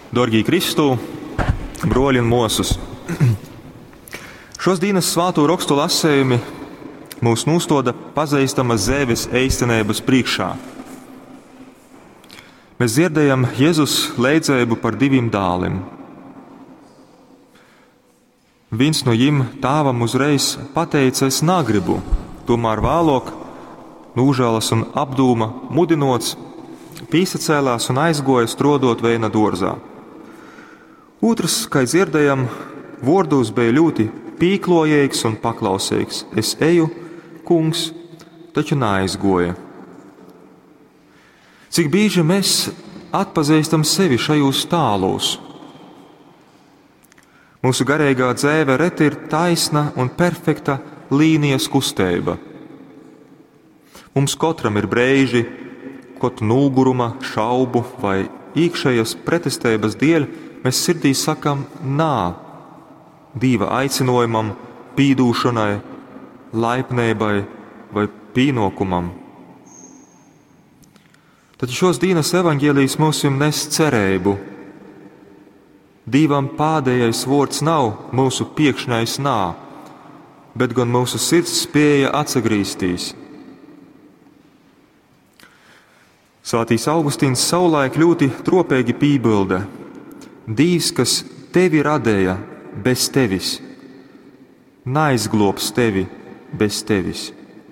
Dorgī Kristū, broļi un mūsus. Šos dienas svāto rakstu lasējumi mūs nūstoda pazīstamas zēves eistenības priekšā. Mēs dzirdējam Jēzus leidzēbu par diviem dālim. Viens no jim tāvam uzreiz pateica, es negribu, tomēr vēlāk nūžēlas un apdūma mudinots, pīsacēlās un aizgoja strodot veina dārzā. Otrs, kā dzirdējam, vārdos bija ļoti pīklojīgs un paklausīgs. Es eju, kungs, taču neaizgoja. Cik bieži mēs atpazīstam sevi šajos tālos? Mūsu garīgā dzīve reti ir taisna un perfekta līnijas kustība. Mums katram ir brīži, kad nūguruma, šaubu vai iekšējas pretestības dēļ mēs sirdī sakam nā Dieva aicinājumam, pīdūšanai, laipnībai vai pienākumam. Tad šos dienas evaņģēlijs mums nes cerību. Dievam pēdējais vārds nav mūsu piekšnais nā, bet gan mūsu sirds spēja atsagrīstīs. Svētīs Augustīns savulaik ļoti tropīgi pībilda: Dievs, kas tevi radēja bez tevis, neizglobs tevi bez tevis.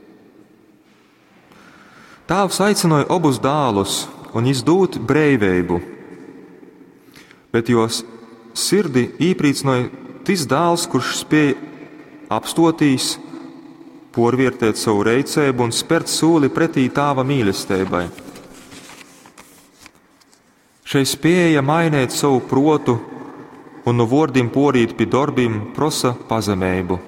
Tēvs aicināja abus dālus un izdūt brīvību, bet jos sirdi īprīcināja tas dāls, kurš spēja apstotīs, porvērtēt savu reicēbu un spērt soli pretī tēva mīlestībai. Šai spēja mainīt savu protu un no vārdiem porīt pie darbiem prasa pazemību.